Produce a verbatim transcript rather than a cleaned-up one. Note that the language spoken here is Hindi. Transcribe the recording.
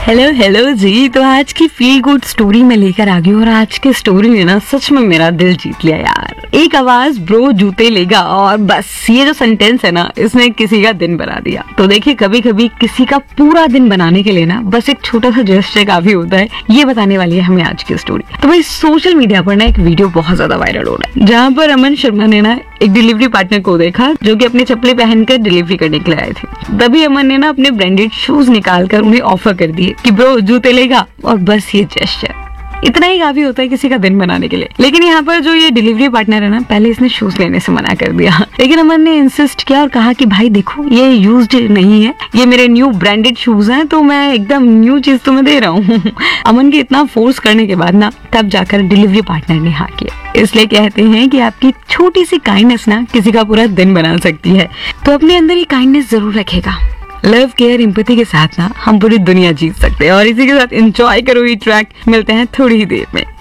हेलो हेलो जी। तो आज की फील गुड स्टोरी में लेकर आ गई और आज की स्टोरी ने ना सच में मेरा दिल जीत लिया यार। एक आवाज ब्रो जूते लेगा और बस ये जो सेंटेंस है ना इसने किसी का दिन बना दिया। तो देखिए कभी कभी किसी का पूरा दिन बनाने के लिए ना बस एक छोटा सा जेस्चर काफी होता है। ये बताने वाली है हमें आज की स्टोरी। तो भाई सोशल मीडिया पर ना एक वीडियो बहुत ज्यादा वायरल हो रहा है जहाँ पर अमन शर्मा ने ना एक डिलीवरी पार्टनर को देखा जो कि अपने चप्पलें पहनकर डिलीवरी करने के लिए आए थे। तभी अमन ने ना अपने ब्रांडेड शूज निकालकर उन्हें ऑफर कर दिए कि ब्रो जूते लेगा और बस ये जेस्चर इतना ही काफी होता है किसी का दिन बनाने के लिए। लेकिन यहाँ पर जो ये डिलीवरी पार्टनर है ना पहले इसने शूज लेने से मना कर दिया, लेकिन अमन ने इंसिस्ट किया और कहा कि भाई देखो ये यूज्ड नहीं है, ये मेरे न्यू ब्रांडेड शूज हैं तो मैं एकदम न्यू चीज तुम्हें दे रहा हूँ। अमन के इतना फोर्स करने के बाद ना तब जाकर डिलीवरी पार्टनर ने हाँ किया। इसलिए कहते हैं कि आपकी छोटी सी काइंडनेस ना किसी का पूरा दिन बना सकती है। तो अपने अंदर ये काइंडनेस जरूर रखेगा। लव केयर एम्पैथी के साथ ना हम पूरी दुनिया जीत सकते हैं। और इसी के साथ एंजॉय करो ये ट्रैक। मिलते हैं थोड़ी ही देर में।